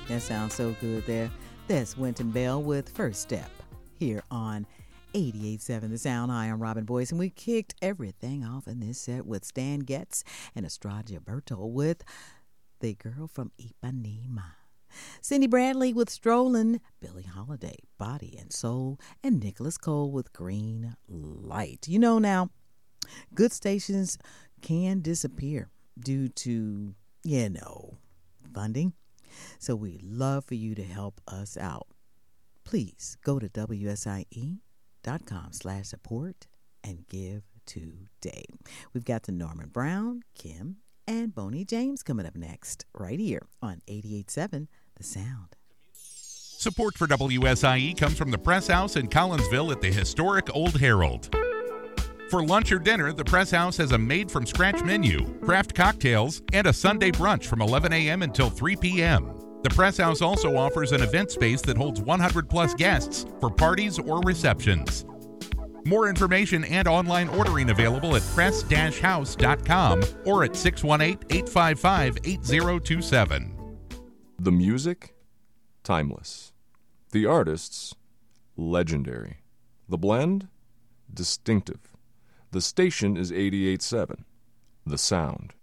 That sounds so good there. That's Wynton Bell with First Step here on 88.7 The Sound. Hi, I'm Robin Boyce, and we kicked everything off in this set with Stan Getz and Estrada Gilberto with The Girl from Ipanema. Cindy Bradley with Strollin', Billie Holiday, Body and Soul, and Nicholas Cole with Green Light. You know now, good stations can disappear due to, funding. So we'd love for you to help us out. Please go to WSIE.com/support and give today. We've got the Norman Brown, Kim, and Boney James coming up next right here on 88.7 The Sound. Support for WSIE comes from the Press House in Collinsville at the historic Old Herald. For lunch or dinner, the Press House has a made-from-scratch menu, craft cocktails, and a Sunday brunch from 11 a.m. until 3 p.m. The Press House also offers an event space that holds 100-plus guests for parties or receptions. More information and online ordering available at press-house.com or at 618-855-8027. The music, timeless. The artists, legendary. The blend, distinctive. The station is 88.7, The Sound.